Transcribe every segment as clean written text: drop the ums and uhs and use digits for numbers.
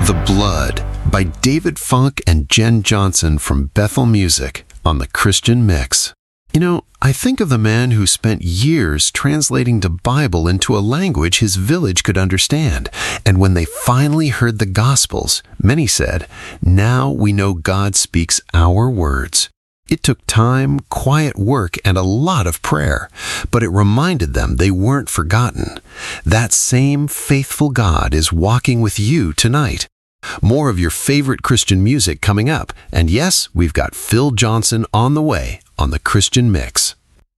The Blood by David Funk and Jen Johnson from Bethel Music on the Christian Mix. You know, I think of the man who spent years translating the Bible into a language his village could understand. And when they finally heard the Gospels, many said, "Now we know God speaks our words." It took time, quiet work, and a lot of prayer, but it reminded them they weren't forgotten. That same faithful God is walking with you tonight. More of your favorite Christian music coming up, and yes, we've got Phil Johnson on the way on the Christian Mix.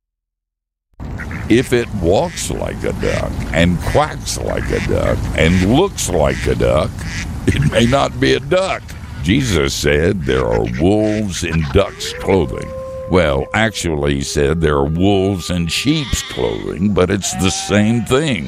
If it walks like a duck and quacks like a duck and looks like a duck, it may not be a duck. Jesus said there are wolves in ducks' clothing. Well, actually, he said there are wolves in sheep's clothing, but it's the same thing.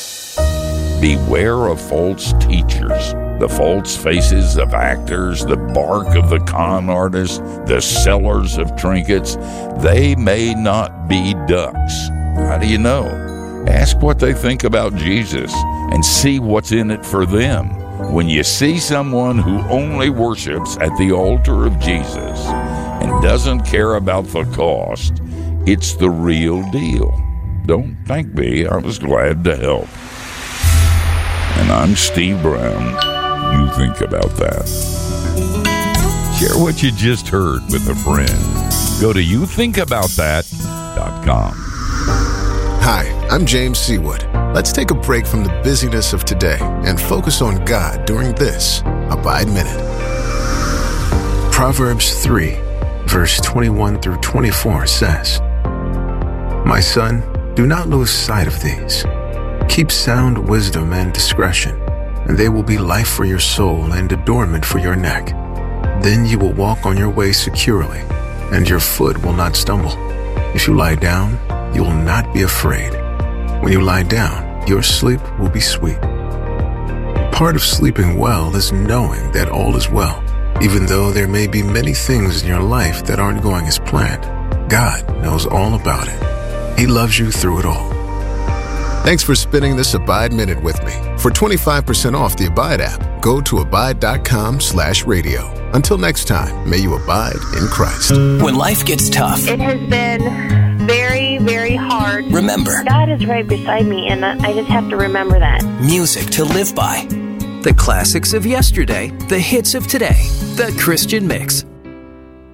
Beware of false teachers, the false faces of actors, the bark of the con artists, the sellers of trinkets. They may not be ducks. How do you know? Ask what they think about Jesus and see what's in it for them. When you see someone who only worships at the altar of Jesus and doesn't care about the cost, it's the real deal. Don't thank me. I was glad to help. And I'm Steve Brown. You think about that. Share what you just heard with a friend. Go to youthinkaboutthat.com. Hi, I'm James Seawood. Let's take a break from the busyness of today and focus on God during this Abide Minute. Proverbs 3, verse 21 through 24 says, "My son, do not lose sight of these. Keep sound wisdom and discretion, and they will be life for your soul and adornment for your neck. Then you will walk on your way securely, and your foot will not stumble. If you lie down, you will not be afraid. When you lie down, your sleep will be sweet." Part of sleeping well is knowing that all is well. Even though there may be many things in your life that aren't going as planned, God knows all about it. He loves you through it all. Thanks for spending this Abide Minute with me. For 25% off the Abide app, go to abide.com/radio. Until next time, may you abide in Christ. When life gets tough, it has been very, very hard. Remember, God is right beside me, and I just have to remember that. Music to live by. The classics of yesterday, the hits of today. The Christian Mix